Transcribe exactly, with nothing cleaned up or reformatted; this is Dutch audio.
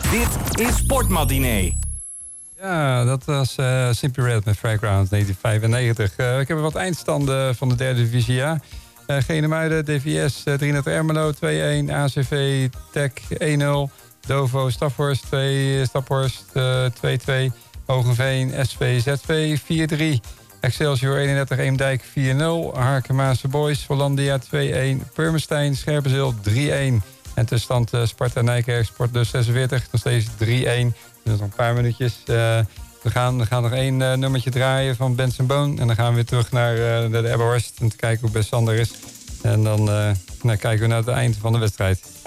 Dit is Sportmatinee. Ja, dat was uh, Simply Red met Fairground negentien vijfennegentig. Uh, ik heb wat eindstanden van de derde divisie A. Uh, Genemuiden, D V S uh, drie nul Ermelo twee-een. A C V Tech één nul. Dovo Staphorst twee, Staphorst uh, twee-twee. Hogeveen S V Z V vier-drie. Excelsior eenendertig Eemdijk vier nul. Harkemaanse Boys Hollandia twee-een. Purmerstein Scherpenzeel drie-een. En tussenstand uh, Sparta Nijkerk Sport dus zesenveertig. Nog steeds drie-een. Dus nog een paar minuutjes. Uh, we, gaan, we gaan nog één uh, nummertje draaien van Benson Boon. En dan gaan we weer terug naar uh, de Ebbenhorst. Om te kijken hoe best Sander is. En dan uh, nou, kijken we naar het eind van de wedstrijd.